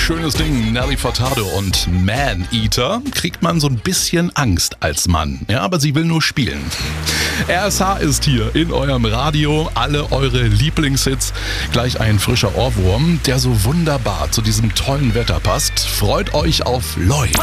schönes Ding. Nelly Furtado und Man Eater. Kriegt man so ein bisschen Angst als Mann. Ja, aber sie will nur spielen. RSH ist hier in eurem Radio. Alle eure Lieblingshits. Gleich ein frischer Ohrwurm, der so wunderbar zu diesem tollen Wetter passt. Freut euch auf Lloyd.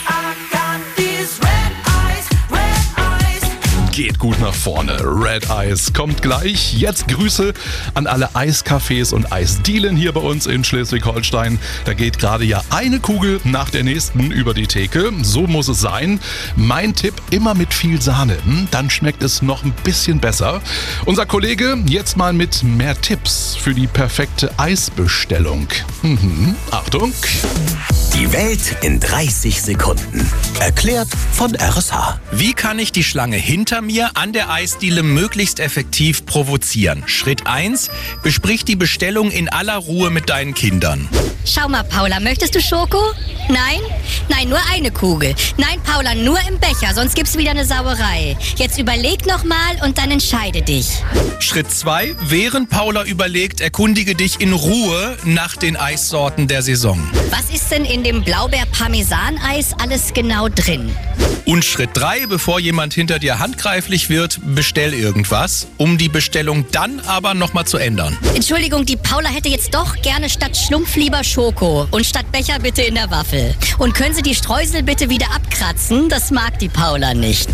Geht gut nach vorne. Red Eyes kommt gleich. Jetzt Grüße an alle Eiscafés und Eisdielen hier bei uns in Schleswig-Holstein. Da geht gerade ja eine Kugel nach der nächsten über die Theke. So muss es sein. Mein Tipp, immer mit viel Sahne. Dann schmeckt es noch ein bisschen besser. Unser Kollege jetzt mal mit mehr Tipps für die perfekte Eisbestellung. Achtung. Die Welt in 30 Sekunden. Erklärt von RSH. Wie kann ich die Schlange hinter mir an der Eisdiele möglichst effektiv provozieren? Schritt 1. Besprich die Bestellung in aller Ruhe mit deinen Kindern. Schau mal, Paula, möchtest du Schoko? Nein? Nein, nur eine Kugel. Nein, Paula, nur im Becher, sonst gibt's wieder eine Sauerei. Jetzt überleg nochmal und dann entscheide dich. Schritt 2. Während Paula überlegt, erkundige dich in Ruhe nach den Eissorten der Saison. Was ist denn in dem Blaubeer-Parmesan-Eis alles genau drin? Und Schritt 3, bevor jemand hinter dir handgreiflich wird, bestell irgendwas, um die Bestellung dann aber nochmal zu ändern. Entschuldigung, die Paula hätte jetzt doch gerne statt Schlumpf lieber Schoko und statt Becher bitte in der Waffel. Und können Sie die Streusel bitte wieder abkratzen? Das mag die Paula nicht.